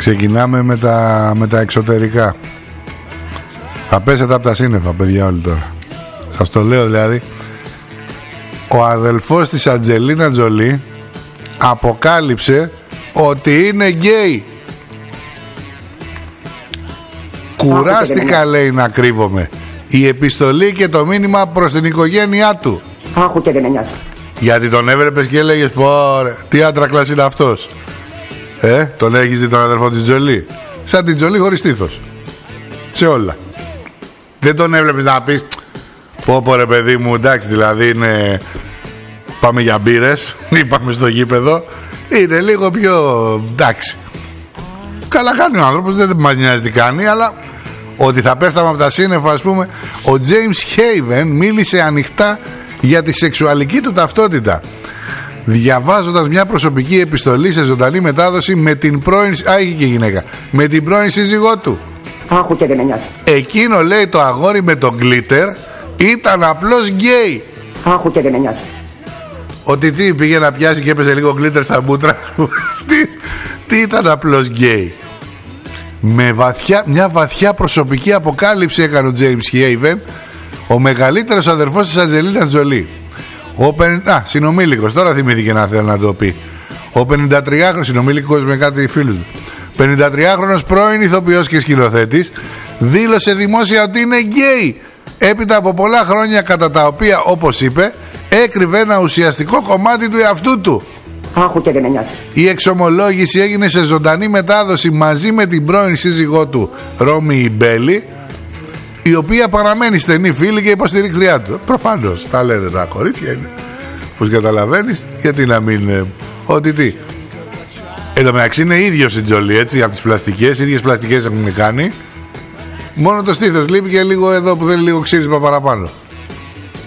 Ξεκινάμε με τα εξωτερικά. Θα πέσετε από τα σύννεφα, παιδιά, όλοι τώρα. Σας το λέω δηλαδή. Ο αδελφός της Αντζελίνα Τζολί αποκάλυψε ότι είναι γκέι. Κουράστηκα, λέει, να κρύβομαι. Η επιστολή και το μήνυμα προς την οικογένειά του. Άχου και δεν με νοιάζει. Γιατί τον έβλεπες και έλεγες, πόρε, τι άντρακλας είναι αυτός. Τον έχεις δει τον αδελφό της Τζολί? Σαν την Τζολί χωρίς στήθος. Σε όλα. Δεν τον έβλεπες να πεις, πω ρε παιδί μου, εντάξει, δηλαδή είναι... Πάμε για μπύρες ή πάμε στο γήπεδο. Είναι λίγο πιο εντάξει. Καλά κάνει ο άνθρωπος, δεν μας νοιάζει τι κάνει, αλλά ότι θα πέφταμε από τα σύννεφα, ας πούμε. Ο James Haven μίλησε ανοιχτά για τη σεξουαλική του ταυτότητα, διαβάζοντας μια προσωπική επιστολή σε ζωντανή μετάδοση με την πρώην... είχε και γυναίκα. Με την πρώην σύζυγό του. Άχου και δεν με νοιάζει. Εκείνο, λέει, το αγόρι με τον γκλίτερ ήταν απλώς γκέι. Άχου και δεν με νοιάζει. Ότι τι, πήγε να πιάσει και έπαιζε λίγο γκλίτερ στα μούτρα. Τι ήταν απλώς γκέι. Με μια βαθιά προσωπική αποκάλυψη έκανε ο James Haven, ο μεγαλύτερος αδερφός της Αντζελίνα Τζολί. Συνομήλικος, τώρα θυμήθηκε να θέλει να το πει. Ο 53χρονος, συνομήλικος με κάτι φίλους του, 53χρονος πρώην ηθοποιός και σκηνοθέτης, δήλωσε δημόσια ότι είναι γκέι, έπειτα από πολλά χρόνια κατά τα οποία, όπως είπε, έκρυβε ένα ουσιαστικό κομμάτι του εαυτού του. Άχου και δεν με νοιάζει. Η εξομολόγηση έγινε σε ζωντανή μετάδοση μαζί με την πρώην σύζυγό του, Ρόμι Μπέλη, η οποία παραμένει στενή φίλη και υποστηρικτριά του. Προφανώς, τα λένε τα κορίτσια είναι. Πώς καταλαβαίνεις, γιατί να μην... Ότι τι. Εν τω μεταξύ είναι ίδιος η Τζολί, έτσι, από τις πλαστικές, ίδιες πλαστικές έχουν κάνει. Μόνο το στήθος λείπει και λίγο εδώ που θέλει λίγο ξύρισμα παραπάνω.